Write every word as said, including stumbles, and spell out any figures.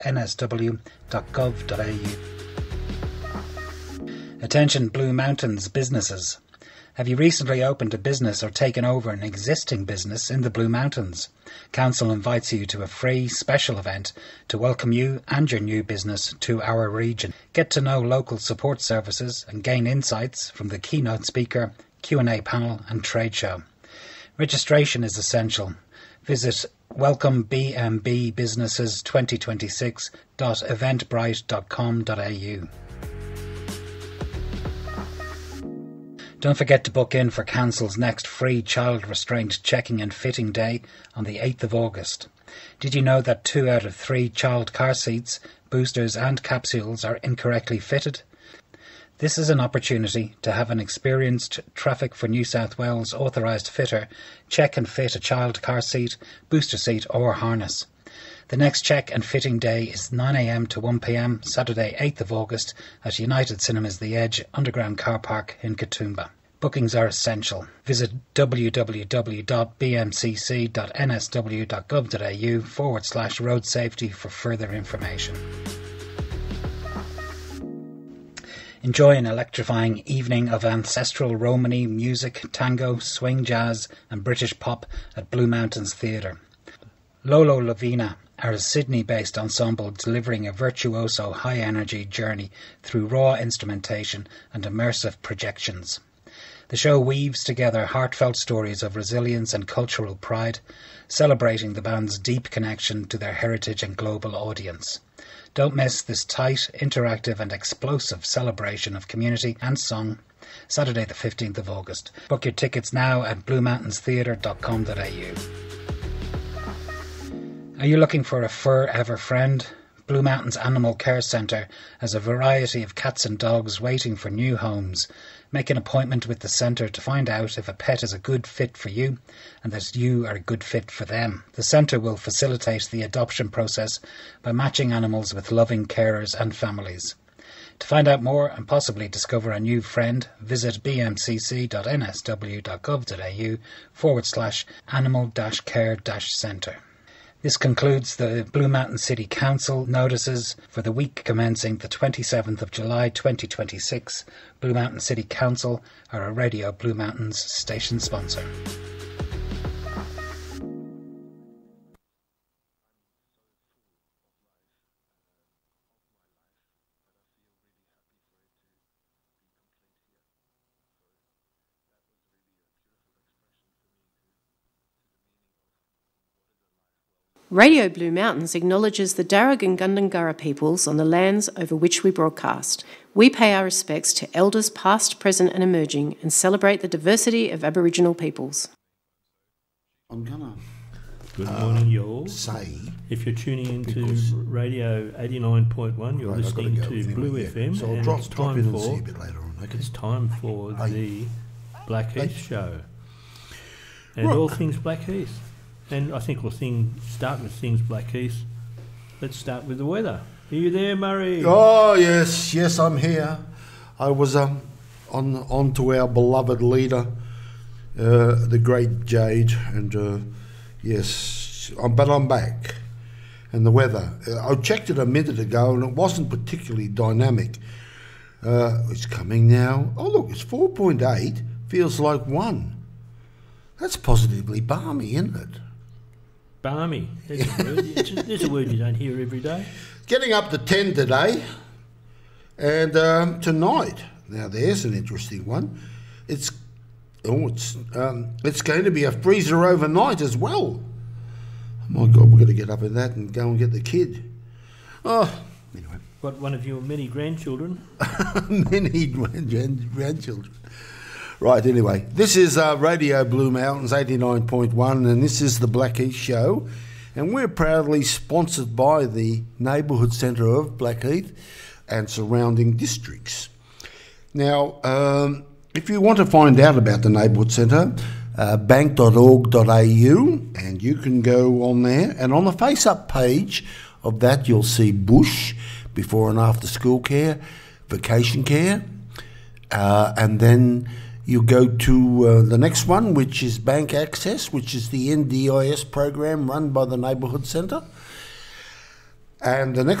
n s w dot gov dot a u. Attention Blue Mountains businesses. Have you recently opened a business or taken over an existing business in the Blue Mountains? Council invites you to a free special event to welcome you and your new business to our region. Get to know local support services and gain insights from the keynote speaker, Q and A panel and trade show. Registration is essential. Visit welcome b m b businesses twenty twenty-six dot eventbrite dot com dot a u. Don't forget to book in for Council's next free child restraint checking and fitting day on the eighth of August. Did you know that two out of three child car seats, boosters and capsules are incorrectly fitted? This is an opportunity to have an experienced Traffic for New South Wales authorised fitter check and fit a child car seat, booster seat or harness. The next check and fitting day is nine a m to one p m Saturday eighth of August at United Cinemas The Edge Underground Car Park in Katoomba. Bookings are essential. Visit w w w dot b m c c dot n s w dot gov dot a u forward slash road safety for further information. Enjoy an electrifying evening of ancestral Romany music, tango, swing jazz and British pop at Blue Mountains Theatre. Lolo Lavina are a Sydney-based ensemble delivering a virtuoso high-energy journey through raw instrumentation and immersive projections. The show weaves together heartfelt stories of resilience and cultural pride, celebrating the band's deep connection to their heritage and global audience. Don't miss this tight, interactive and explosive celebration of community and song, Saturday the fifteenth of August. Book your tickets now at blue mountains theatre dot com dot a u. Are you looking for a forever friend? Blue Mountains Animal Care Centre has a variety of cats and dogs waiting for new homes. Make an appointment with the centre to find out if a pet is a good fit for you and that you are a good fit for them. The centre will facilitate the adoption process by matching animals with loving carers and families. To find out more and possibly discover a new friend, visit b m c c dot n s w dot gov dot a u forward slash animal dash care dash centre. This concludes the Blue Mountain City Council notices for the week commencing the twenty-seventh of July twenty twenty-six. Blue Mountain City Council are a Radio Blue Mountains station sponsor. Radio Blue Mountains acknowledges the Darug and Gundungurra peoples on the lands over which we broadcast. We pay our respects to elders past, present and emerging and celebrate the diversity of Aboriginal peoples. I'm gonna Good morning, you all. say If you're tuning into Radio eighty-nine point one, you're Right, I've listening gotta go to with Blue him, F M, so I'll and drop, it's drop time in and see you for a bit later on. Okay. it's time for Hey. the Blackheath Hey. show, and Right. all things Blackheath. And I think we'll thing, start with things Blackheath. Let's start with the weather. Are you there, Murray? Oh yes, yes, I'm here. I was um on on to our beloved leader, uh, the great Jade, and uh, yes, um, but I'm back. And the weather, uh, I checked it a minute ago, and it wasn't particularly dynamic. Uh, it's coming now. Oh look, it's four point eight. Feels like one. That's positively balmy, isn't it? Balmy. There's a, word. It's a, there's a word you don't hear every day. Getting up to ten today, and um, tonight. Now there's an interesting one. It's oh, it's um, it's going to be a freezer overnight as well. Oh my God, we're going to get up in that and go and get the kid. Oh, anyway, Got one of your many grandchildren. many grand- grandchildren. Right, anyway, this is uh, Radio Blue Mountains eighty-nine point one, and this is the Blackheath Show, and we're proudly sponsored by the Neighbourhood Centre of Blackheath and surrounding districts. Now, um, if you want to find out about the Neighbourhood Centre, uh, bank dot org dot a u, and you can go on there, and on the face-up page of that you'll see bush, before and after school care, vacation care, uh, and then you go to uh, the next one, which is Bank Access, which is the N D I S program run by the Neighbourhood Centre. And the next